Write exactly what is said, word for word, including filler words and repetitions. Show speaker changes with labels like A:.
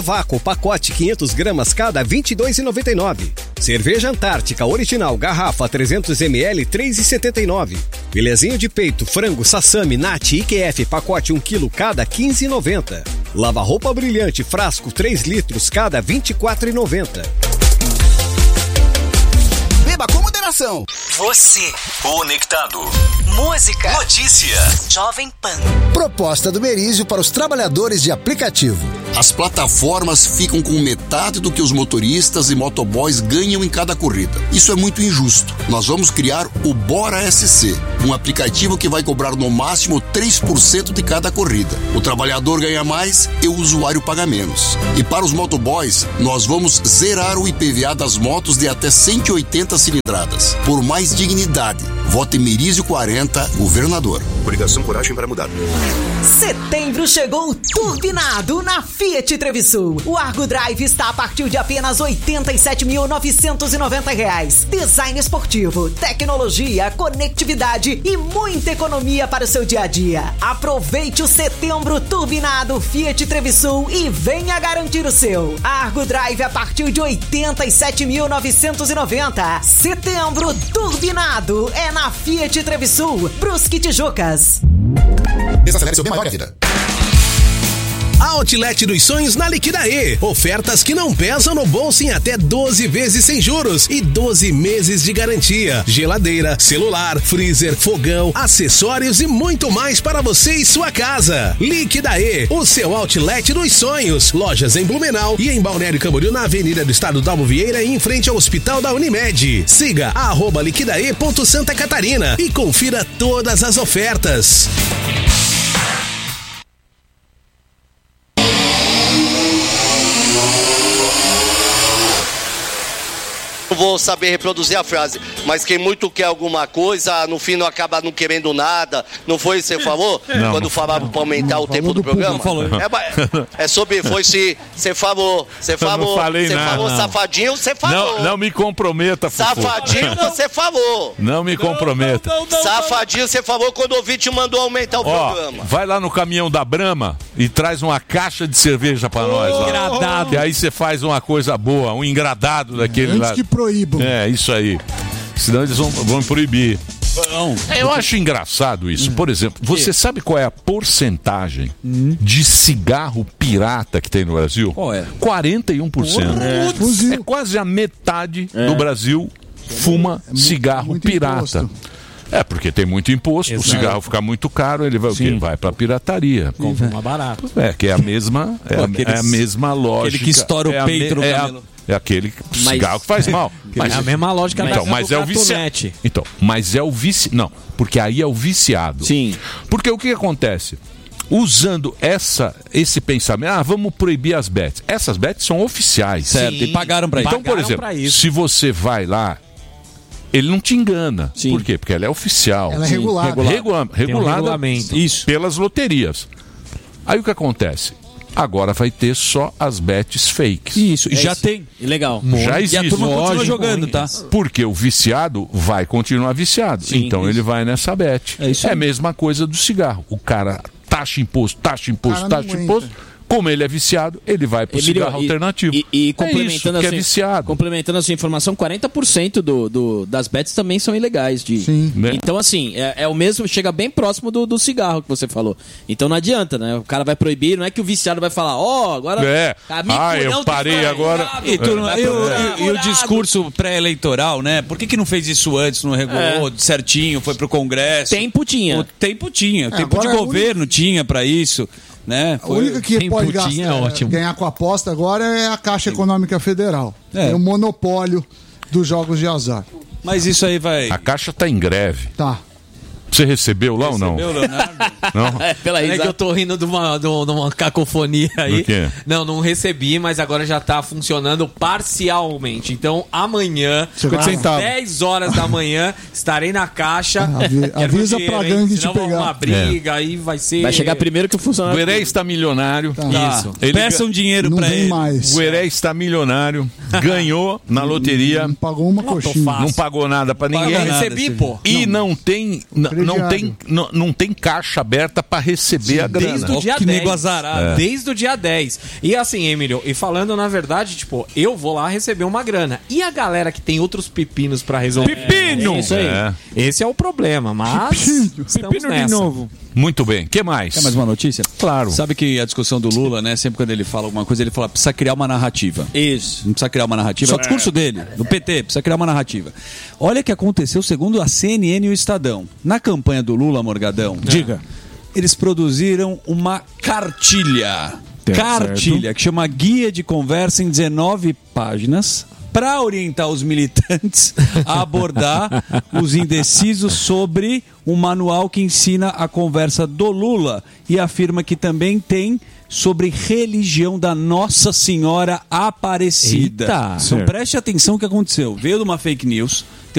A: Vácuo, pacote quinhentas gramas cada, vinte e dois reais e noventa e nove centavos. Cerveja Antártica original, garrafa trezentos mililitros, três reais e setenta e nove centavos. Filezinho de peito, frango, sassami, nat, I Q F, pacote um quilo cada, quinze reais e noventa centavos. Lava-roupa brilhante, frasco três litros cada, vinte e quatro reais e noventa centavos.
B: Beba com moderação.
C: Você, conectado. Música, notícia, Jovem Pan.
B: Proposta do Merizio para os trabalhadores de aplicativo.
D: As plataformas ficam com metade do que os motoristas e motoboys ganham em cada corrida. Isso é muito injusto. Nós vamos criar o Bora S C, um aplicativo que vai cobrar no máximo três por cento de cada corrida. O trabalhador ganha mais e o usuário paga menos. E para os motoboys, nós vamos zerar o I P V A das motos de até cento e oitenta cilindradas. Por mais dignidade, vote Merizio quarenta, governador.
E: Coligação Coragem para Mudar.
F: Setembro chegou turbinado na Fiat Trevisul. O Argo Drive está a partir de apenas oitenta e sete mil novecentos e noventa reais. Design esportivo, tecnologia, conectividade e muita economia para o seu dia a dia. Aproveite o Setembro turbinado Fiat Trevisul e venha garantir o seu. Argo Drive a partir de oitenta e sete mil novecentos e noventa. Setembro turbinado é na Fiat Trevisul, Brusque Tijucas.
B: Desacelere seu bem maior que a vida.
G: Outlet dos Sonhos na Liquidaê. Ofertas que não pesam no bolso em até doze vezes sem juros e doze meses de garantia. Geladeira, celular, freezer, fogão, acessórios e muito mais para você e sua casa. Liquidaê, o seu Outlet dos Sonhos. Lojas em Blumenau e em Balneário Camboriú na Avenida do Estado Dalmo Vieira e em frente ao Hospital da Unimed. Siga arroba liquidaê ponto Santa Catarina e confira todas as ofertas.
H: Não vou saber reproduzir a frase, mas quem muito quer alguma coisa, no fim não acaba não querendo nada. Não foi isso que você falou?
I: Não,
H: Quando
I: não,
H: falava para aumentar
I: não,
H: o tempo do, do programa?
I: falou.
H: É, é sobre, foi se você falou, você falou, você falou
I: não.
H: safadinho, você falou.
I: Não, não me comprometa, Fufu.
H: Safadinho, você falou.
I: Não me comprometa.
H: Não, não, não, Safadinho, você falou quando o ouvinte mandou aumentar o
I: Ó,
H: programa.
I: vai lá no caminhão da Brahma e traz uma caixa de cerveja pra nós. Ó.
J: Engradado.
I: E aí você faz uma coisa boa, um engradado daquele
J: Antes
I: lá.
J: que proíbam.
I: É, isso aí. Senão eles vão, vão proibir.
J: Não.
I: Eu acho engraçado isso. Por exemplo, você sabe qual é a porcentagem de cigarro pirata que tem no Brasil?
J: Qual é?
I: quarenta e um por cento.
J: É.
I: É quase a metade do Brasil fuma cigarro pirata. É, porque tem muito imposto,
J: Exato.
I: o cigarro fica muito caro, ele vai o quê? Vai pra pirataria.
J: Compra mais barato.
I: É, que é a mesma, é,
J: Pô,
I: a,
J: aqueles-
I: é a mesma lógica.
J: aquele que estoura o
I: é a
J: peito no
I: é, a-
J: camelo.
I: é aquele cigarro que faz mal.
J: É a mesma lógica
I: então,
J: da
I: mas
J: do
I: é o viciado.
J: Catunete.
I: Então, mas é o vici... Não, porque aí é o viciado.
J: Sim.
I: Porque o que acontece? Usando essa, esse pensamento, ah, vamos proibir as bets. Essas bets são oficiais.
J: Certo, e pagaram pra isso.
I: Então, por
J: Pagaram
I: exemplo,
J: pra isso.
I: se você vai lá, ele não te engana.
J: Sim.
I: Por quê? Porque ela é oficial.
J: Ela é regulada.
I: Regula-
J: Tem um
I: regulada
J: regulamento. Isso.
I: pelas loterias. Aí o que acontece? Agora vai ter só as bets fakes.
J: Isso, e
K: É
J: já
K: isso.
J: tem.
K: Legal.
I: Já existe.
J: E a turma continua
I: Lógico.
J: jogando, tá?
I: Porque o viciado vai continuar viciado.
J: Sim,
I: então
J: isso.
I: ele vai nessa bet.
J: É isso
I: É a
J: aí.
I: mesma coisa do cigarro. O cara taxa imposto, taxa imposto,
J: Cara, não
I: taxa
J: aguenta.
I: imposto. Como ele é viciado, ele vai pro
K: Emílio,
I: cigarro
K: e-
I: alternativo.
K: E, e
I: é
K: complementando,
I: isso,
K: a
I: que é
K: sua,
I: viciado.
K: complementando a sua informação, quarenta por cento do, do, das bets também são ilegais. De...
J: Sim.
I: Né?
K: Então, assim, é, é o mesmo, chega bem próximo do, do cigarro que você falou. Então não adianta, né? O cara vai proibir, não é que o viciado vai falar, ó, oh, agora.
I: É.
K: Tá, mico,
I: Ah, eu
K: não,
I: parei
K: tá
I: agora.
K: ligado?
L: E, turma,
K: Vai
L: e o-
K: procurar.
L: e- e o discurso pré-eleitoral, né? Por que, que não fez isso antes, não regulou
K: É.
L: certinho, foi pro Congresso?
K: Tempo tinha.
L: O tempo tinha, o
J: É,
L: tempo de
J: agora é
L: governo tinha pra isso, né?
J: A única que
L: Tempo
J: pode
L: tinha,
J: gastar,
L: é ótimo.
J: ganhar com a aposta agora é a Caixa Econômica Federal.
L: É.
J: Tem o monopólio dos jogos de azar.
L: Mas isso aí vai...
I: A Caixa tá em greve.
J: Tá.
I: Você recebeu lá ou não?
L: Recebeu, Leonardo?
I: Não?
K: É, pela
M: É que
K: risada.
M: eu tô rindo de uma, de uma, de uma cacofonia aí.
I: Do quê?
M: Não, não recebi, mas agora já tá funcionando parcialmente. Então, amanhã,
J: Você vai
M: às
J: lá.
M: dez horas da manhã, estarei na caixa.
J: Avi-
M: Quero
J: avisa
M: meu dinheiro,
J: pra
M: hein?
J: gangue te
M: Senão vai
J: pegar.
M: uma briga, aí vai ser...
K: Vai chegar primeiro que o
I: O
K: funcionário.
I: Gueré está milionário.
J: Tá.
L: Isso.
I: Ele
L: Peçam dinheiro
J: Não
L: pra
J: vem
L: ele.
J: mais.
I: O Gueré está milionário. Ganhou na loteria.
J: Não pagou uma coxinha.
M: fácil.
I: Não pagou nada pra ninguém.
M: Eu
L: Paga nada,
M: recebi,
L: Silvio.
M: pô.
I: E não, tem. n- não tem, não, não tem caixa aberta para receber
M: Sim,
I: a grana.
M: desde o dia
L: que
M: dez.
L: nego azarado.
I: É.
M: Desde o dia dez. E assim, Emílio, e falando na verdade, tipo, eu vou lá receber uma grana. E a galera que tem outros pepinos pra resolver?
I: Pepino!
M: É isso aí.
I: É.
M: Esse é o problema, mas estamos
L: Pepino de
M: nessa.
L: novo.
I: Muito bem. O que mais?
L: Quer mais uma notícia?
I: Claro.
L: Sabe que a discussão do Lula, né? Sempre quando ele fala alguma coisa, ele fala precisa criar uma narrativa.
K: Isso.
L: Não precisa criar uma narrativa. É o discurso dele, do P T, precisa criar uma narrativa. Olha o que aconteceu segundo a C N N e o Estadão. Na campanha do Lula, Morgadão,
J: Diga.
L: eles produziram uma cartilha.
J: Tá
L: cartilha,
J: certo.
L: que chama Guia de Conversa em dezenove páginas, para orientar os militantes a abordar os indecisos sobre um manual que ensina a conversa do Lula e afirma que também tem sobre religião da Nossa Senhora Aparecida.
K: Eita.
L: Então preste atenção no que aconteceu. Veio de uma fake news.